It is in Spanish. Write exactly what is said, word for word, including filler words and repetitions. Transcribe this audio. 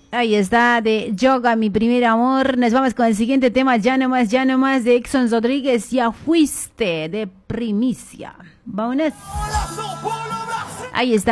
Ahí está, de Yoga, mi primer amor. Nos vamos con el siguiente tema, ya nomás, ya nomás, de Exxon Rodríguez, Ya Fuiste, de Primicia. Vámonos. Ahí está.